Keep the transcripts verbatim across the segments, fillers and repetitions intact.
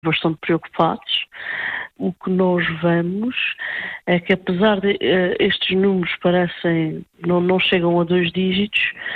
bastante preocupados. O que nós vemos é que, apesar de uh, estes números parecem, não, não chegam a dois dígitos,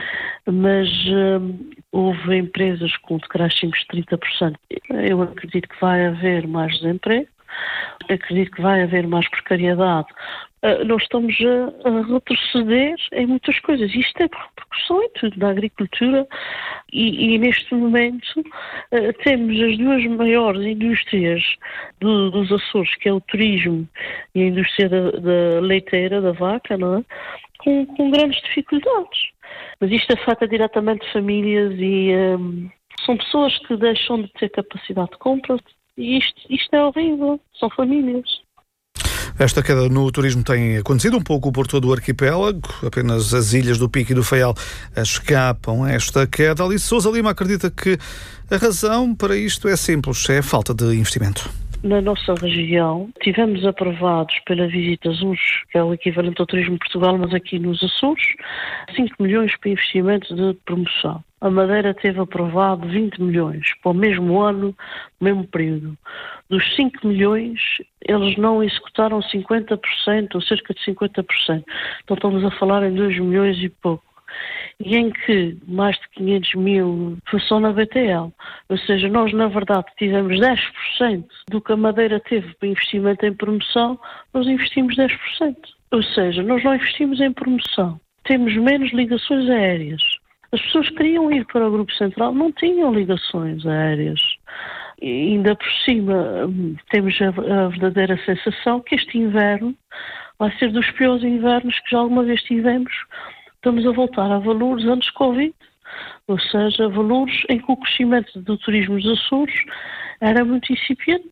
mas uh, houve empresas com decréscimos de trinta por cento. Eu acredito que vai haver mais desemprego, acredito que vai haver mais precariedade. Uh, nós estamos a, a retroceder em muitas coisas. Isto tem repercussão em tudo, na agricultura, e, e neste momento uh, temos as duas maiores indústrias do, dos Açores, que é o turismo e a indústria da, da leiteira, da vaca, não é? Com, com grandes dificuldades. Mas isto afeta diretamente famílias e um, são pessoas que deixam de ter capacidade de compra, e isto, isto é horrível, são famílias. Esta queda no turismo tem acontecido um pouco por todo o arquipélago. Apenas as ilhas do Pico e do Faial escapam a esta queda. Alice Sousa Lima acredita que a razão para isto é simples, é a falta de investimento. Na nossa região, tivemos aprovados pela Visita Azores, que é o equivalente ao Turismo de Portugal, mas aqui nos Açores, cinco milhões para investimento de promoção. A Madeira teve aprovado vinte milhões para o mesmo ano, mesmo período. Dos cinco milhões, eles não executaram cinquenta por cento, ou cerca de cinquenta por cento. Então estamos a falar em dois milhões e pouco. E em que mais de quinhentos mil foi só na B T L. Ou seja, nós na verdade tivemos dez por cento do que a Madeira teve para investimento em promoção, nós investimos dez por cento. Ou seja, nós não investimos em promoção. Temos menos ligações aéreas. As pessoas queriam ir para o Grupo Central, não tinham ligações aéreas. E ainda por cima temos a, a verdadeira sensação que este inverno vai ser dos piores invernos que já alguma vez tivemos. Estamos a voltar a valores antes de Covid, ou seja, valores em que o crescimento do turismo dos Açores era muito incipiente.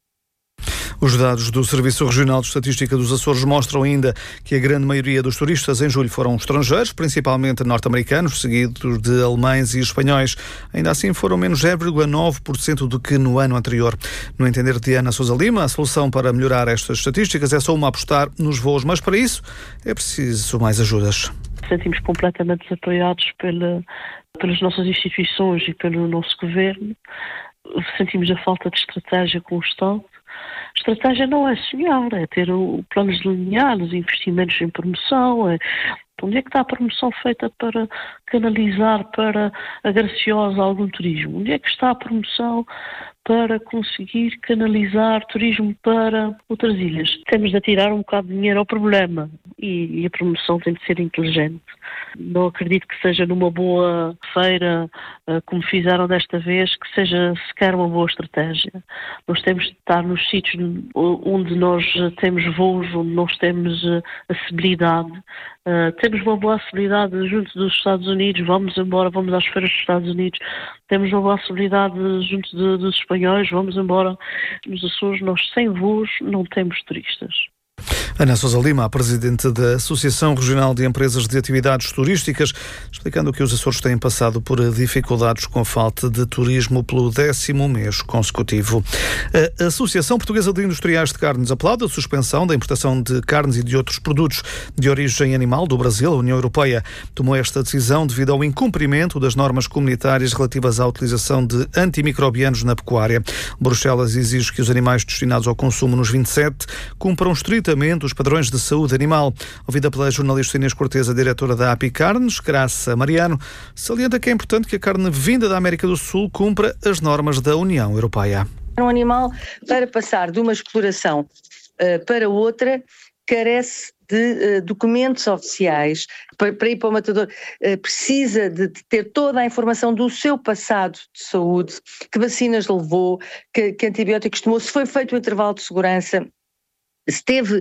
Os dados do Serviço Regional de Estatística dos Açores mostram ainda que a grande maioria dos turistas em julho foram estrangeiros, principalmente norte-americanos, seguidos de alemães e espanhóis. Ainda assim foram menos zero vírgula nove por cento do que no ano anterior. No entender de Ana Sousa Lima, a solução para melhorar estas estatísticas é só uma apostar nos voos, mas para isso é preciso mais ajudas. Sentimos completamente desapoiados pela, pelas nossas instituições e pelo nosso governo. Sentimos a falta de estratégia com o Estado. Estratégia não é sonhar, é ter o planos delineados, investimentos em promoção. É, onde é que está a promoção feita para canalizar para a graciosa algum turismo? Onde é que está a promoção para conseguir canalizar turismo para outras ilhas? Temos de atirar um bocado de dinheiro ao problema e, e a promoção tem de ser inteligente. Não acredito que seja numa boa feira, como fizeram desta vez, que seja sequer uma boa estratégia. Nós temos de estar nos sítios onde nós temos voos, onde nós temos acessibilidade. Temos uma boa acessibilidade junto dos Estados Unidos, vamos embora, vamos às feiras dos Estados Unidos. Temos uma boa acessibilidade junto de, dos espanhóis, vamos embora. Nos Açores, nós sem voos não temos turistas. Ana Sousa Lima, a presidente da Associação Regional de Empresas de Atividades Turísticas, explicando que os Açores têm passado por dificuldades com a falta de turismo pelo décimo mês consecutivo. A Associação Portuguesa de Industriais de Carnes aplaude a suspensão da importação de carnes e de outros produtos de origem animal do Brasil. A União Europeia tomou esta decisão devido ao incumprimento das normas comunitárias relativas à utilização de antimicrobianos na pecuária. Bruxelas exige que os animais destinados ao consumo nos vinte e sete cumpram estritamente os padrões de saúde animal. Ouvida pela jornalista Inês Cortês, a diretora da Apicarnes, Graça Mariano, salienta que é importante que a carne vinda da América do Sul cumpra as normas da União Europeia. Um animal, para passar de uma exploração uh, para outra, carece de uh, documentos oficiais. Para, para ir para o matador, uh, precisa de, de ter toda a informação do seu passado de saúde, que vacinas levou, que, que antibióticos tomou, se foi feito o intervalo de segurança, se teve uh,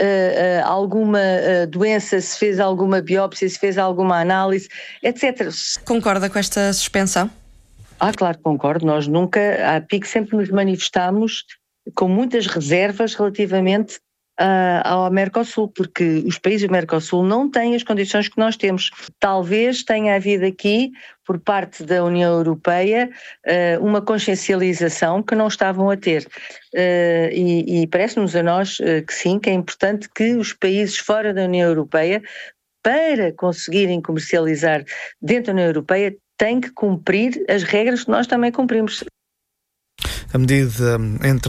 uh, alguma uh, doença, se fez alguma biópsia, se fez alguma análise, etcétera. Concorda com esta suspensão? Ah, claro que concordo. Nós nunca, a APIC sempre nos manifestámos com muitas reservas relativamente uh, ao Mercosul, porque os países do Mercosul não têm as condições que nós temos. Talvez tenha havido aqui, por parte da União Europeia, uh, uma consciencialização que não estavam a ter. Uh, e, e parece-nos a nós uh, que sim, que é importante que os países fora da União Europeia, para conseguirem comercializar dentro da União Europeia, têm que cumprir as regras que nós também cumprimos. A medida entre